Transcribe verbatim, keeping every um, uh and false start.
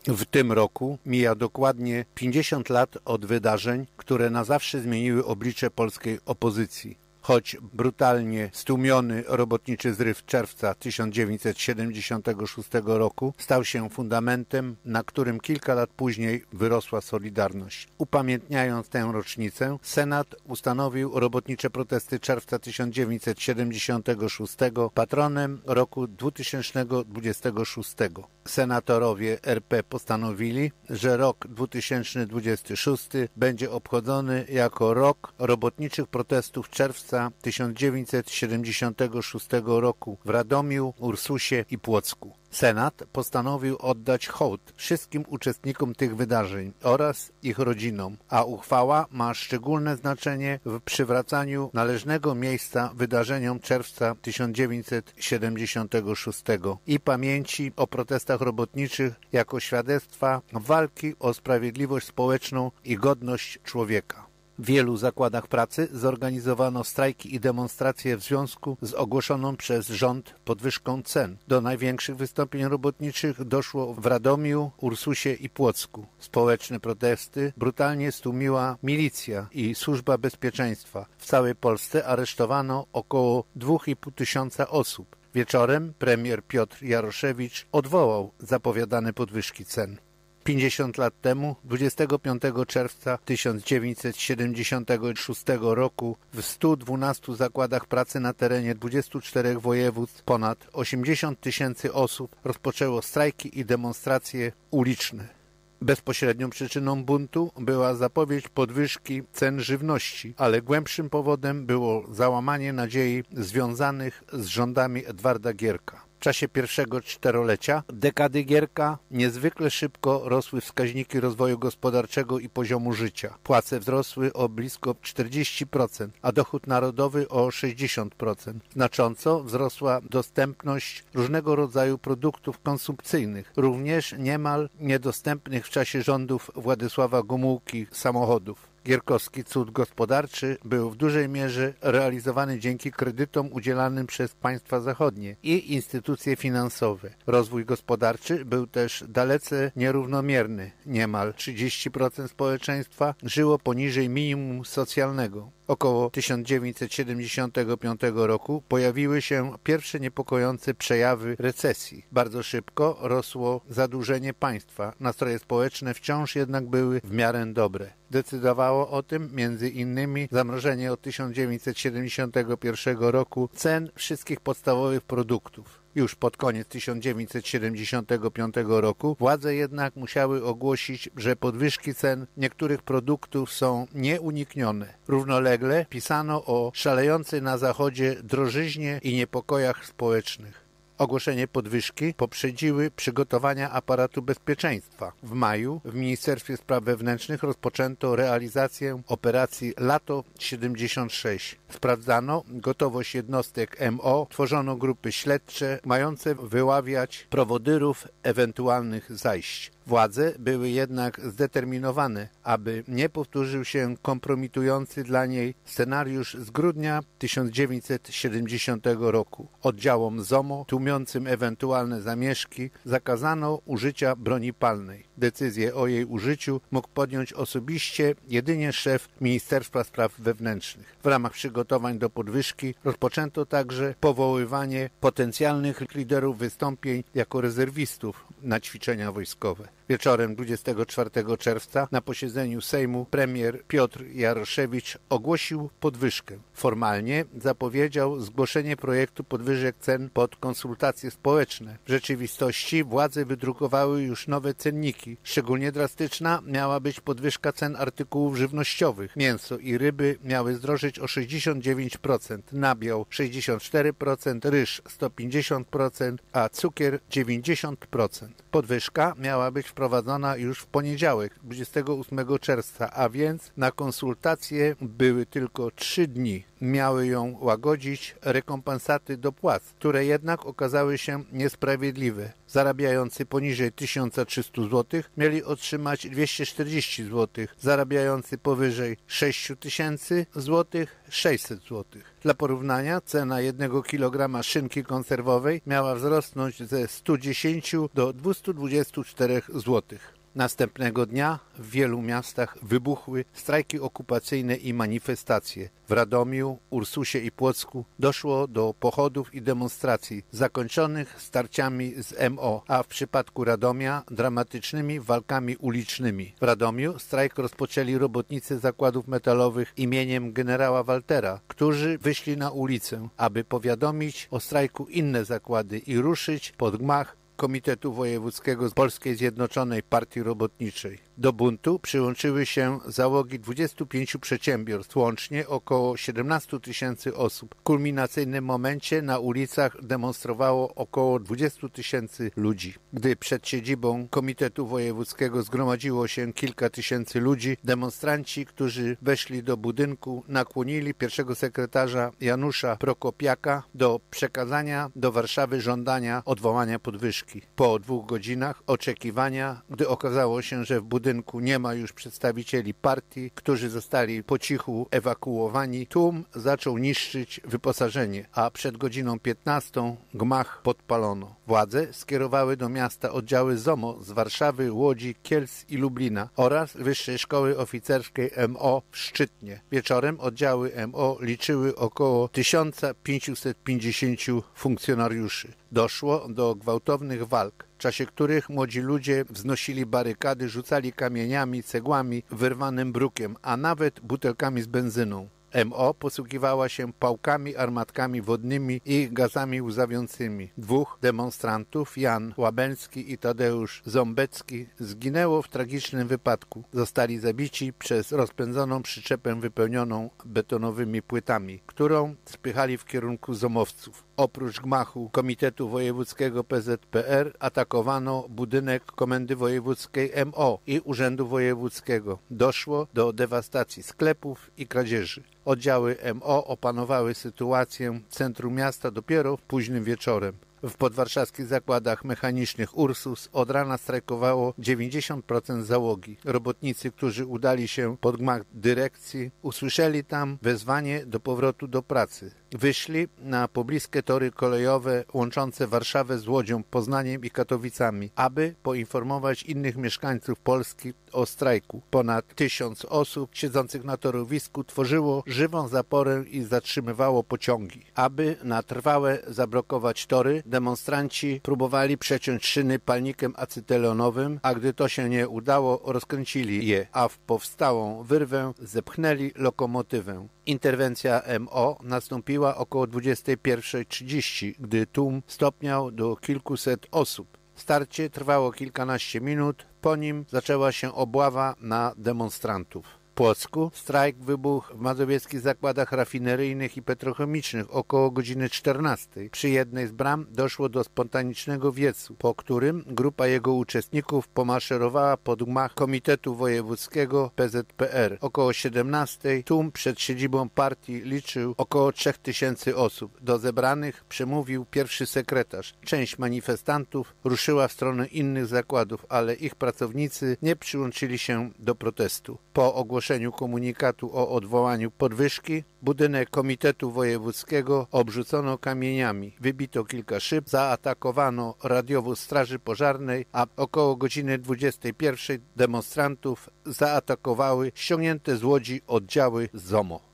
W tym roku mija dokładnie pięćdziesiąt lat od wydarzeń, które na zawsze zmieniły oblicze polskiej opozycji. Choć brutalnie stłumiony robotniczy zryw czerwca tysiąc dziewięćset siedemdziesiątego szóstego roku stał się fundamentem, na którym kilka lat później wyrosła Solidarność. Upamiętniając tę rocznicę, Senat ustanowił robotnicze protesty czerwca tysiąc dziewięćset siedemdziesiątego szóstego patronem roku dwa tysiące dwudziestego szóstego. Senatorowie R P postanowili, że rok dwa tysiące dwudziesty szósty będzie obchodzony jako rok robotniczych protestów czerwca tysiąc dziewięćset siedemdziesiątego szóstego roku w Radomiu, Ursusie i Płocku. Senat postanowił oddać hołd wszystkim uczestnikom tych wydarzeń oraz ich rodzinom, a uchwała ma szczególne znaczenie w przywracaniu należnego miejsca wydarzeniom czerwca tysiąc dziewięćset siedemdziesiątego szóstego i pamięci o protestach robotniczych jako świadectwa walki o sprawiedliwość społeczną i godność człowieka. W wielu zakładach pracy zorganizowano strajki i demonstracje w związku z ogłoszoną przez rząd podwyżką cen. Do największych wystąpień robotniczych doszło w Radomiu, Ursusie i Płocku. Społeczne protesty brutalnie stłumiła milicja i służba bezpieczeństwa. W całej Polsce aresztowano około dwa i pół tysiąca osób. Wieczorem premier Piotr Jaroszewicz odwołał zapowiadane podwyżki cen. pięćdziesiąt lat temu, dwudziestego piątego czerwca tysiąc dziewięćset siedemdziesiątego szóstego roku w stu dwunastu zakładach pracy na terenie dwudziestu czterech województw ponad osiemdziesiąt tysięcy osób rozpoczęło strajki i demonstracje uliczne. Bezpośrednią przyczyną buntu była zapowiedź podwyżki cen żywności, ale głębszym powodem było załamanie nadziei związanych z rządami Edwarda Gierka. W czasie pierwszego czterolecia dekady Gierka niezwykle szybko rosły wskaźniki rozwoju gospodarczego i poziomu życia. Płace wzrosły o blisko czterdzieści procent, a dochód narodowy o sześćdziesiąt procent. Znacząco wzrosła dostępność różnego rodzaju produktów konsumpcyjnych, również niemal niedostępnych w czasie rządów Władysława Gomułki samochodów. Gierkowski cud gospodarczy był w dużej mierze realizowany dzięki kredytom udzielanym przez państwa zachodnie i instytucje finansowe. Rozwój gospodarczy był też dalece nierównomierny. Niemal trzydzieści procent społeczeństwa żyło poniżej minimum socjalnego. Około tysiąc dziewięćset siedemdziesiątego piątego roku pojawiły się pierwsze niepokojące przejawy recesji. Bardzo szybko rosło zadłużenie państwa. Nastroje społeczne wciąż jednak były w miarę dobre. Decydowało o tym między innymi zamrożenie od tysiąc dziewięćset siedemdziesiątego pierwszego roku cen wszystkich podstawowych produktów. Już pod koniec tysiąc dziewięćset siedemdziesiątego piątego roku władze jednak musiały ogłosić, że podwyżki cen niektórych produktów są nieuniknione. Równolegle pisano o szalejącej na Zachodzie drożyźnie i niepokojach społecznych. Ogłoszenie podwyżki poprzedziły przygotowania aparatu bezpieczeństwa. W maju w Ministerstwie Spraw Wewnętrznych rozpoczęto realizację operacji Lato siedemdziesiąt sześć. Sprawdzano gotowość jednostek M O, tworzono grupy śledcze mające wyławiać prowodyrów ewentualnych zajść. Władze były jednak zdeterminowane, aby nie powtórzył się kompromitujący dla niej scenariusz z grudnia tysiąc dziewięćset siedemdziesiątego roku. Oddziałom Z O M O tłumiącym ewentualne zamieszki zakazano użycia broni palnej. Decyzję o jej użyciu mógł podjąć osobiście jedynie szef Ministerstwa Spraw Wewnętrznych. W ramach przygotowań do podwyżki rozpoczęto także powoływanie potencjalnych liderów wystąpień jako rezerwistów na ćwiczenia wojskowe. Wieczorem dwudziestego czwartego czerwca na posiedzeniu Sejmu premier Piotr Jaroszewicz ogłosił podwyżkę. Formalnie zapowiedział zgłoszenie projektu podwyżek cen pod konsultacje społeczne. W rzeczywistości władze wydrukowały już nowe cenniki. Szczególnie drastyczna miała być podwyżka cen artykułów żywnościowych. Mięso i ryby miały zdrożeć o sześćdziesiąt dziewięć procent, nabiał sześćdziesiąt cztery procent, ryż sto pięćdziesiąt procent, a cukier dziewięćdziesiąt procent. Podwyżka miała być wprowadzona już w poniedziałek, dwudziestego ósmego czerwca, a więc na konsultacje były tylko trzy dni. Miały ją łagodzić rekompensaty do płac, które jednak okazały się niesprawiedliwe. Zarabiający poniżej tysiąc trzysta złotych mieli otrzymać dwieście czterdzieści złotych, zarabiający powyżej sześć tysięcy złotych sześćset złotych. Dla porównania cena jednego kilograma szynki konserwowej miała wzrosnąć ze stu dziesięciu do dwustu dwudziestu czterech złotych. Następnego dnia w wielu miastach wybuchły strajki okupacyjne i manifestacje. W Radomiu, Ursusie i Płocku doszło do pochodów i demonstracji zakończonych starciami z M O, a w przypadku Radomia dramatycznymi walkami ulicznymi. W Radomiu strajk rozpoczęli robotnicy zakładów metalowych imieniem generała Waltera, którzy wyszli na ulicę, aby powiadomić o strajku inne zakłady i ruszyć pod gmach Komitetu Wojewódzkiego Polskiej Zjednoczonej Partii Robotniczej. Do buntu przyłączyły się załogi dwudziestu pięciu przedsiębiorstw, łącznie około siedemnastu tysięcy osób. W kulminacyjnym momencie na ulicach demonstrowało około dwudziestu tysięcy ludzi. Gdy przed siedzibą Komitetu Wojewódzkiego zgromadziło się kilka tysięcy ludzi, demonstranci, którzy weszli do budynku, nakłonili pierwszego sekretarza Janusza Prokopiaka do przekazania do Warszawy żądania odwołania podwyżki. Po dwóch godzinach oczekiwania, gdy okazało się, że w budynku nie ma już przedstawicieli partii, którzy zostali po cichu ewakuowani, tłum zaczął niszczyć wyposażenie, a przed godziną piętnastą gmach podpalono. Władze skierowały do miasta oddziały Z O M O z Warszawy, Łodzi, Kielc i Lublina oraz Wyższej Szkoły Oficerskiej M O w Szczytnie. Wieczorem oddziały M O liczyły około tysiąc pięćset pięćdziesięciu funkcjonariuszy. Doszło do gwałtownych walk, w czasie których młodzi ludzie wznosili barykady, rzucali kamieniami, cegłami, wyrwanym brukiem, a nawet butelkami z benzyną. M O posługiwała się pałkami, armatkami wodnymi i gazami łzawiącymi. Dwóch demonstrantów, Jan Łabęcki i Tadeusz Ząbecki, zginęło w tragicznym wypadku. Zostali zabici przez rozpędzoną przyczepę wypełnioną betonowymi płytami, którą spychali w kierunku zomowców. Oprócz gmachu Komitetu Wojewódzkiego P Z P R atakowano budynek Komendy Wojewódzkiej M O i Urzędu Wojewódzkiego. Doszło do dewastacji sklepów i kradzieży. Oddziały M O opanowały sytuację w centrum miasta dopiero późnym wieczorem. W podwarszawskich zakładach mechanicznych Ursus od rana strajkowało dziewięćdziesiąt procent załogi. Robotnicy, którzy udali się pod gmach dyrekcji, usłyszeli tam wezwanie do powrotu do pracy. Wyszli na pobliskie tory kolejowe łączące Warszawę z Łodzią, Poznaniem i Katowicami, aby poinformować innych mieszkańców Polski o strajku. Ponad tysiąc osób siedzących na torowisku tworzyło żywą zaporę i zatrzymywało pociągi. Aby na trwałe zablokować tory, demonstranci próbowali przeciąć szyny palnikiem acetylenowym, a gdy to się nie udało, rozkręcili je, a w powstałą wyrwę zepchnęli lokomotywę. Interwencja M O nastąpiła około dwudziestej pierwszej trzydzieści, gdy tłum stopniał do kilkuset osób. Starcie trwało kilkanaście minut, po nim zaczęła się obława na demonstrantów. W Płocku strajk wybuchł w mazowieckich zakładach rafineryjnych i petrochemicznych około godziny czternastej. Przy jednej z bram doszło do spontanicznego wiecu, po którym grupa jego uczestników pomaszerowała pod gmach Komitetu Wojewódzkiego P Z P R. Około siedemnastej tłum przed siedzibą partii liczył około trzech tysięcy osób. Do zebranych przemówił pierwszy sekretarz. Część manifestantów ruszyła w stronę innych zakładów, ale ich pracownicy nie przyłączyli się do protestu. Po ogłoszeniu komunikatu o odwołaniu podwyżki budynek Komitetu Wojewódzkiego obrzucono kamieniami, wybito kilka szyb, zaatakowano radiowóz Straży Pożarnej, a około godziny dwudziestej pierwszej demonstrantów zaatakowały ściągnięte z Łodzi oddziały Z O M O.